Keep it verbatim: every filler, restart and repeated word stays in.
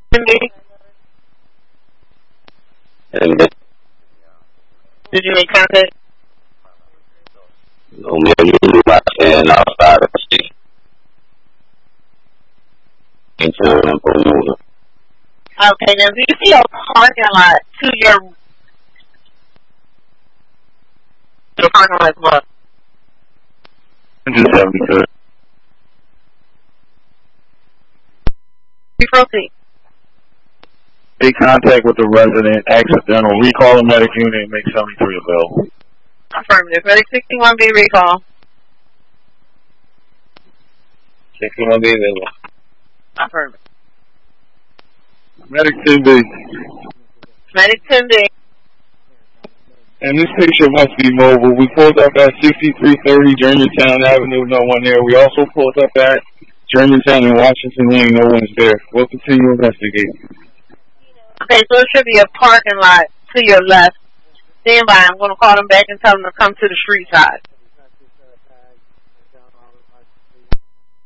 Cindy? And then, Did you make contact? no, man, you knew my stand outside of the state. Into Pomona. Okay, now do you see a parking lot to your, your parking lot what? one seventy-third. You proceed. Make contact with the resident, accidental, recall the medic unit, and make seventy-three available. Affirmative. Medic sixty-one B recall. sixty-one B available. Affirmative. Medic ten B. Medic ten B. And this picture must be mobile. We pulled up at sixty-three thirty Germantown Avenue, no one there. We also pulled up at Germantown and Washington Lane, no one's there. We'll continue investigating. Okay, so it should be a parking lot to your left. Stand by. I'm going to call them back and tell them to come to the street side.